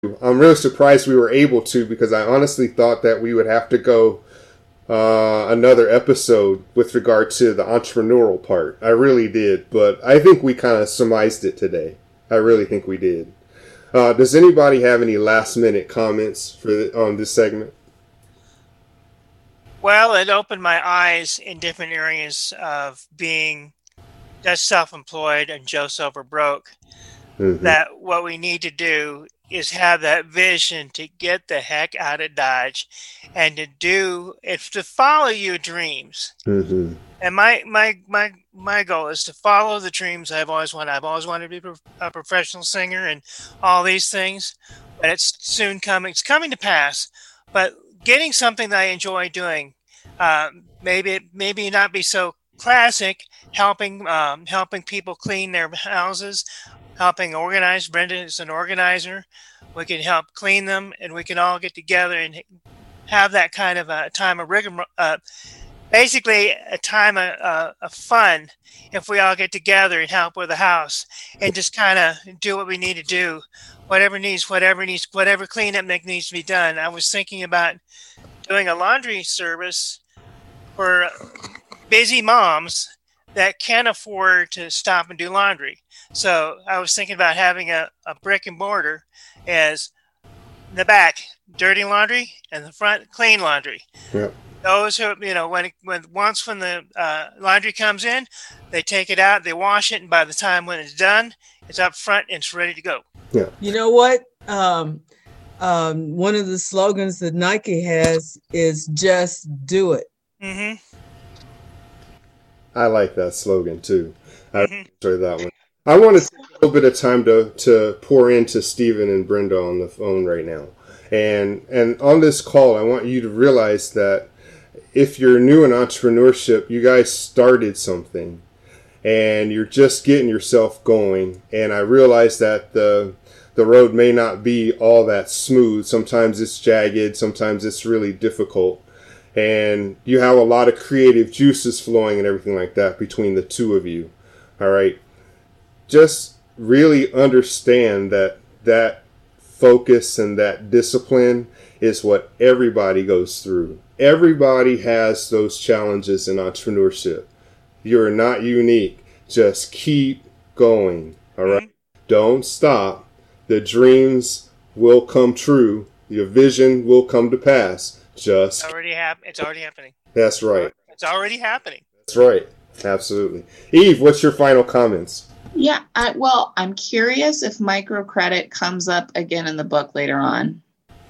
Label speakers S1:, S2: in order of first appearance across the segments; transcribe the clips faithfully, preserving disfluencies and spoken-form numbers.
S1: I'm really surprised we were able to, because I honestly thought that we would have to go uh, another episode with regard to the entrepreneurial part. I really did, but I think we kind of surmised it today. I really think we did. Uh, does anybody have any last minute comments for the, on this segment?
S2: Well, it opened my eyes in different areas of being just self-employed and just over broke. Mm-hmm. That what we need to do is have that vision to get the heck out of Dodge and to do, it's to follow your dreams. Mm-hmm. And my, my, my, my goal is to follow the dreams I've always wanted. I've always wanted to be a professional singer and all these things, but it's soon coming. It's coming to pass, but getting something that I enjoy doing, um, maybe, maybe not be so classic, helping, um, helping people clean their houses, helping organize. Brenda is an organizer. We can help clean them, and we can all get together and have that kind of a time of rigor, uh, basically a time of, uh, of fun if we all get together and help with the house and just kind of do what we need to do, whatever needs, whatever needs, whatever cleanup that needs to be done. I was thinking about doing a laundry service for busy moms that can't afford to stop and do laundry. So I was thinking about having a, a brick and mortar as the back, dirty laundry, and the front, clean laundry. Yep. Those who, you know, when, when once when the uh, laundry comes in, they take it out, they wash it, and by the time when it's done, it's up front and it's ready to go.
S3: Yeah. You know what? Um, um, one of the slogans that Nike has is "Just do it."
S2: Mm-hmm.
S1: I like that slogan too. I mm-hmm. enjoy that one. I want to take a little bit of time to, to pour into Stephen and Brenda on the phone right now. And and on this call, I want you to realize that if you're new in entrepreneurship, you guys started something and you're just getting yourself going. And I realize that the the road may not be all that smooth. Sometimes it's jagged. Sometimes it's really difficult. And you have a lot of creative juices flowing and everything like that between the two of you. All right. Just really understand that that focus and that discipline is what everybody goes through. Everybody has those challenges in entrepreneurship. You're not unique. Just keep going. All right. Mm-hmm. Don't stop. The dreams will come true. Your vision will come to pass. Just
S2: it's already hap- It's already happening.
S1: That's right.
S2: It's already happening.
S1: That's right. Absolutely. Eve, what's your final comments?
S4: Yeah, I, well, I'm curious if microcredit comes up again in the book later on.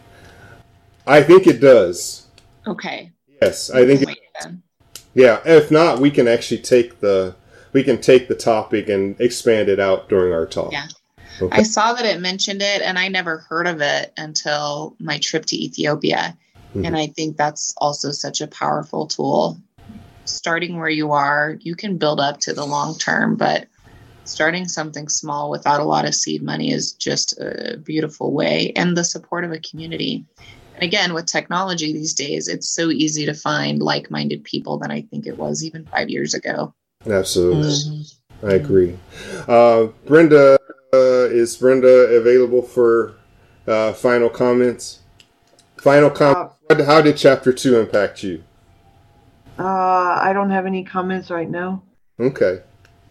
S1: I think it does.
S4: Okay.
S1: Yes, I think it does. Yeah, if not, we can actually take the we can take the topic and expand it out during our talk.
S4: Yeah. Okay. I saw that it mentioned it, and I never heard of it until my trip to Ethiopia. Mm-hmm. And I think that's also such a powerful tool. Starting where you are, you can build up to the long term, but starting something small without a lot of seed money is just a beautiful way, and the support of a community. And again, with technology these days, it's so easy to find like-minded people than I think it was even five years ago.
S1: Absolutely. Mm-hmm. I agree. Uh, Brenda, uh, is Brenda available for uh, final comments? Final comments. Uh, How did chapter two impact you?
S5: Uh, I don't have any comments right now.
S1: Okay.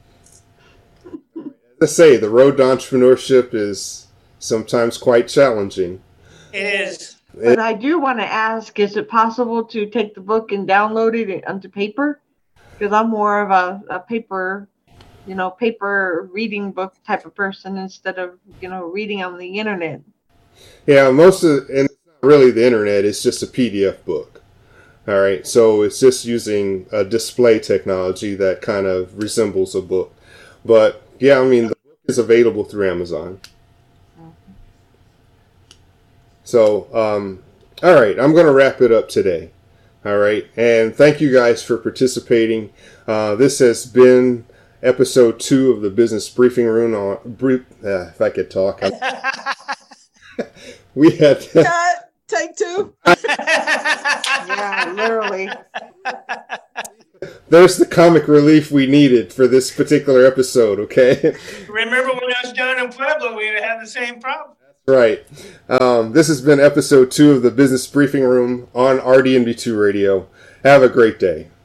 S1: Let's say the road to entrepreneurship is sometimes quite challenging.
S2: It is.
S5: But I do want to ask, is it possible to take the book and download it onto paper? Because I'm more of a, a paper, you know, paper reading book type of person instead of, you know, reading on the internet.
S1: Yeah, most of, and it's not really the internet, it's just a P D F book. All right, so it's just using a display technology that kind of resembles a book. But yeah, I mean, the book is available through Amazon. So, um, all right, I'm going to wrap it up today. All right, and thank you guys for participating. Uh, this has been episode two of the Business Briefing Room. On brief, uh, if I could talk, we had
S3: Cut. Take two.
S5: Yeah, literally.
S1: There's the comic relief we needed for this particular episode. Okay.
S2: Remember when I was down in Pueblo, we had the same problem.
S1: Right. Um, this has been episode two of the Business Briefing Room on R D M B two Radio. Have a great day.